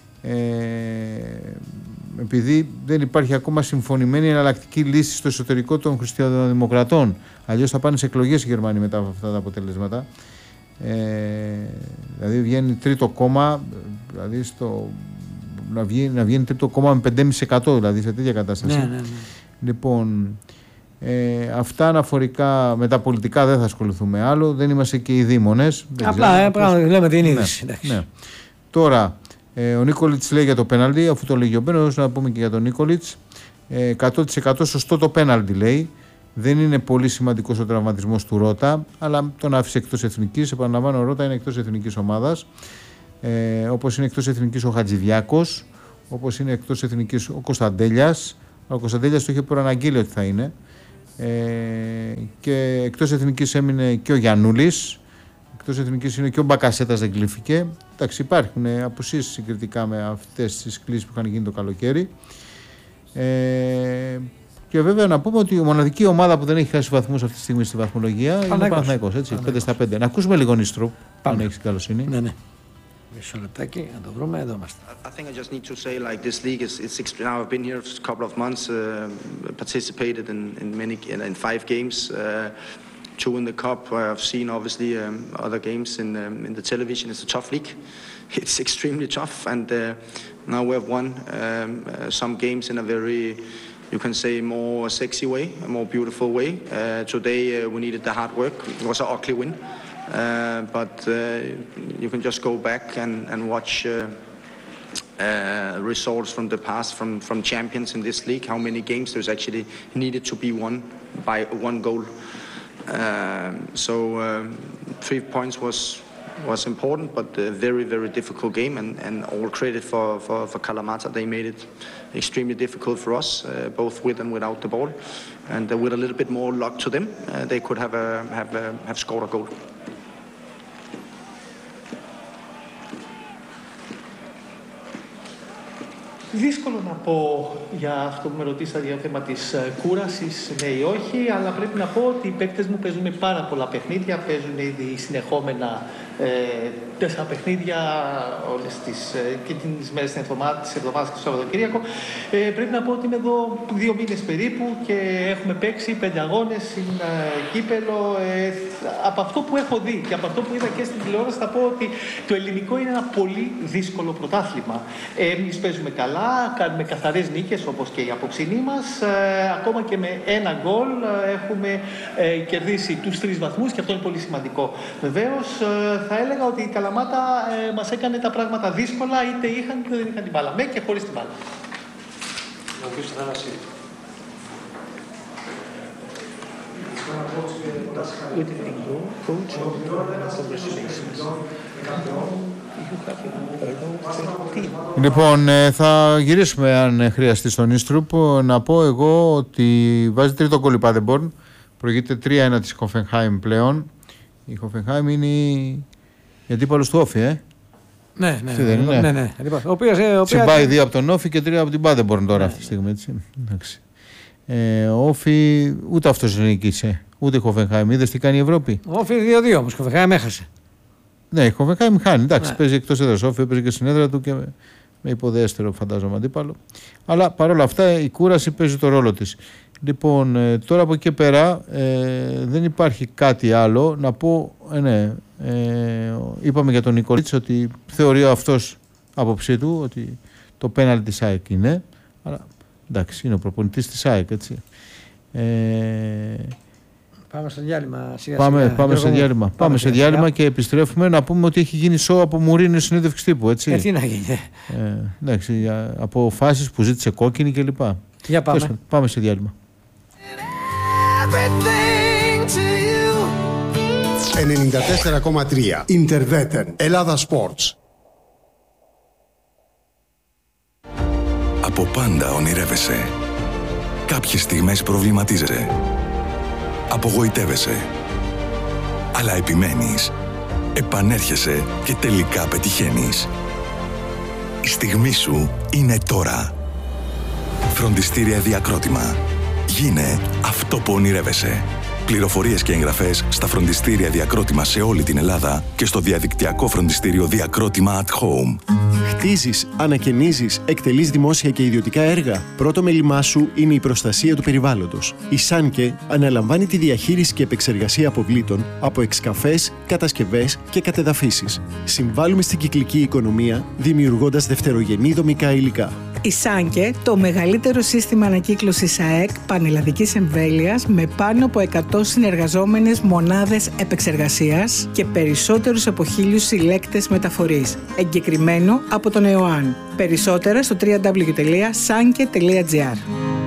Speaker 3: Επειδή δεν υπάρχει ακόμα συμφωνημένη εναλλακτική λύση στο εσωτερικό των χριστιανοδημοκρατών. Αλλιώς θα πάνε σε εκλογές οι Γερμανοί μετά από αυτά τα αποτελέσματα. Δηλαδή βγαίνει τρίτο κόμμα, δηλαδή να βγαίνει τρίτο κόμμα με 5,5%, δηλαδή σε τέτοια κατάσταση.
Speaker 8: Ναι.
Speaker 3: Λοιπόν, αυτά αναφορικά με τα πολιτικά δεν θα ασχοληθούμε άλλο. Δεν είμαστε και οι δήμονες.
Speaker 8: Απλά λέμε την είδηση.
Speaker 3: Ναι. Τώρα, ο Νίκολιτς λέει για το πέναλτι, αφού το λέγει ο Μπένος, να πούμε και για τον Νίκολιτς. 100% σωστό το πέναλτι λέει. Δεν είναι πολύ σημαντικός ο τραυματισμός του Ρώτα, αλλά τον άφησε εκτός εθνικής. Επαναλαμβάνω, ο Ρώτα είναι εκτός εθνικής ομάδας. Όπως είναι εκτός εθνικής ο Χατζηδιάκος, όπως είναι εκτός εθνικής ο Κωνσταντέλιας. Ο Κωνσταντέλιας το είχε προαναγγείλει ότι θα είναι. Και εκτός εθνικής έμεινε και ο Γιαννούλης. Εκτός εθνικής είναι και ο Μπακασέτας, δεν κλείφηκε. Εντάξει, υπάρχουν απουσίες συγκριτικά με αυτές τις κλήσεις που είχαν γίνει το καλοκαίρι. Και βέβαια να πούμε ότι η μοναδική ομάδα που δεν έχει χάσει βαθμούς αυτή τη στιγμή στη βαθμολογία είναι ο Παναθηναϊκός. 5-5. Να ακούσουμε λίγο Νίστρο, αν έχει την καλοσύνη.
Speaker 8: Ναι. Μισό λεπτάκι, να το βρούμε, εδώ είμαστε.
Speaker 10: I think I just need to say like this league is now I've been here for a couple of months, participated in 5 games, 2 in the cup. I've seen obviously other games in the television. It's a tough league. It's extremely tough, and now we have won some games in a very, you can say, more sexy way, a more beautiful way. Today we needed the hard work. It was an ugly win. But you can just go back and watch results from the past from champions in this league, how many games there's actually needed to be won by 1 goal. So 3 points was important, but a very, very difficult game, and all credit for Kalamata. They made it extremely difficult for us, both with and without the ball, and with a little bit more luck to them, they could have scored a goal.
Speaker 5: Δύσκολο να πω για αυτό που με ρωτήσατε για το θέμα της κούρασης, ναι ή όχι, αλλά πρέπει να πω ότι οι παίκτες μου παίζουν πάρα πολλά παιχνίδια, παίζουν ήδη συνεχόμενα 4 παιχνίδια όλες και τις μέρες της εβδομάδας και το Σαββατοκύριακο. Πρέπει να πω ότι είμαι εδώ 2 μήνες περίπου και έχουμε παίξει 5 αγώνες στην κύπελο. Από αυτό που έχω δει και από αυτό που είδα και στην τηλεόραση θα πω ότι το ελληνικό είναι ένα πολύ δύσκολο πρωτάθλημα. Εμείς παίζουμε καλά, κάνουμε καθαρές νίκες όπως και η απόψινή μας. Ακόμα και με 1 γκολ έχουμε κερδίσει τους 3 βαθμούς και αυτό είναι πολύ σημαντικό. Βεβαίως θα έλεγα ότι η Καλαμάτα μας έκανε τα πράγματα δύσκολα, είτε είχαν είτε δεν είχαν την μπάλα, με και χωρίς την μπάλα.
Speaker 3: Λοιπόν, θα γυρίσουμε αν χρειαστεί στον Ίστρουπ. Να πω εγώ ότι βάζει 3ο γκολ η Paderborn. Προηγείται 3-1 της Hoffenheim πλέον. Η Hoffenheim είναι η αντίπαλος του Όφη,
Speaker 8: Ναι.
Speaker 3: Συμπάει 2 από τον Όφη και 3 από την Paderborn τώρα αυτή τη στιγμή. Έτσι. Ο Όφη ούτε αυτός δεν νίκησε, ούτε η Hoffenheim. Είδες τι κάνει η Ευρώπη.
Speaker 8: Ο Όφη 2-2 όμως, η Hoffenheim έχασε.
Speaker 3: Ναι, η Hoffenheim χάνει. Εντάξει, παίζει εκτός έδρας. Ο Όφη παίζει και στην έδρα του και με υποδέστερο φαντάζομαι αντίπαλο. Αλλά παρόλα αυτά η κούραση παίζει το ρόλο της. Λοιπόν, τώρα από εκεί πέρα δεν υπάρχει κάτι άλλο. Να πω, είπαμε για τον Νικολίτς ότι θεωρεί αυτός άποψή του ότι το πέναλτι της ΑΕΚ είναι. Αλλά εντάξει, είναι ο προπονητής της ΑΕΚ, έτσι.
Speaker 8: Πάμε στο διάλειμμα.
Speaker 3: Πάμε σε διάλειμμα και επιστρέφουμε να πούμε ότι έχει γίνει σοου από Μουρίνιο συνέντευξη τύπου, έτσι.
Speaker 8: Τι να γίνει.
Speaker 3: Εντάξει, από φάσεις που ζήτησε κόκκινη κλπ.
Speaker 8: Για πάμε.
Speaker 3: Πάμε σε διάλειμμα.
Speaker 11: 94,3 Ιντερβέτεν Ελλάδα Sports.
Speaker 12: Από πάντα ονειρεύεσαι. Κάποιες στιγμές προβληματίζεσαι. Απογοητεύεσαι. Αλλά επιμένεις. Επανέρχεσαι και τελικά πετυχαίνεις. Η στιγμή σου είναι τώρα. Φροντιστήρια Διακρότημα. Γίνε αυτό που ονειρεύεσαι. Πληροφορίες και εγγραφές στα φροντιστήρια Διακρότημα σε όλη την Ελλάδα και στο διαδικτυακό φροντιστήριο Διακρότημα at Home.
Speaker 13: Χτίζεις, ανακαινίζεις, εκτελείς δημόσια και ιδιωτικά έργα. Πρώτο μέλημά σου είναι η προστασία του περιβάλλοντος. Η Σάνκε αναλαμβάνει τη διαχείριση και επεξεργασία αποβλήτων από εξκαφές, κατασκευές και κατεδαφίσεις. Συμβάλλουμε στην κυκλική οικονομία δημιουργώντας δευτερογενή δομικά υλικά.
Speaker 14: Η Σάνκε, το μεγαλύτερο σύστημα ανακύκλωσης ΑΕΚ πανελλαδικής εμβέλειας με πάνω από 100 συνεργαζόμενες μονάδες επεξεργασίας και περισσότερους από 1.000 συλλέκτες μεταφορής. Εγκεκριμένο από τον ΕΟΑΝ. Περισσότερα στο www.sanke.gr.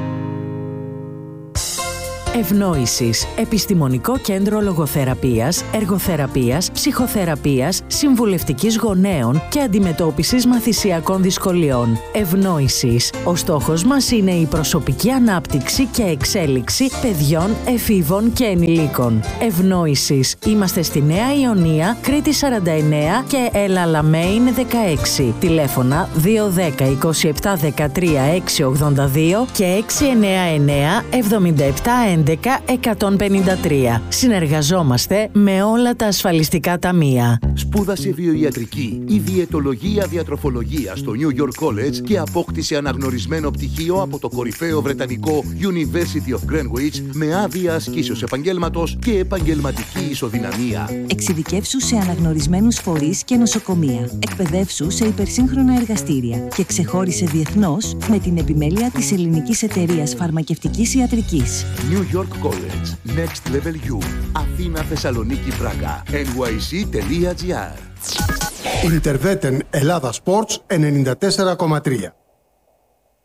Speaker 15: Ευνόησης. Επιστημονικό κέντρο λογοθεραπείας, εργοθεραπείας, ψυχοθεραπείας, συμβουλευτικής γονέων και αντιμετώπισης μαθησιακών δυσκολιών. Ευνόησης. Ο στόχος μας είναι η προσωπική ανάπτυξη και εξέλιξη παιδιών, εφήβων και ενηλίκων. Ευνόησης. Είμαστε στη Νέα Ιωνία, Κρήτη 49 και Ελαλαμέιν 16. Τηλέφωνα 210 27 13 682 και 699 77 11-153. Συνεργαζόμαστε με όλα τα ασφαλιστικά ταμεία.
Speaker 16: Σπούδασε βιοιατρική ή διαιτολογία διατροφολογία στο New York College και απόκτησε αναγνωρισμένο πτυχίο από το κορυφαίο βρετανικό University of Greenwich με άδεια ασκήσεως επαγγέλματος και επαγγελματική ισοδυναμία.
Speaker 17: Εξειδικεύσου σε αναγνωρισμένους φορείς και νοσοκομεία. Εκπαιδεύσου σε υπερσύγχρονα εργαστήρια και ξεχώρισε διεθνώς με την επιμέλεια της Ελληνικής Εταιρείας Φαρμακευτικής Ιατρικής.
Speaker 16: New York College. Next Level U. Αθήνα, Θεσσαλονίκη, Πράγα. nyc.gr.
Speaker 11: Interveten Ελλάδα Sports 94,3.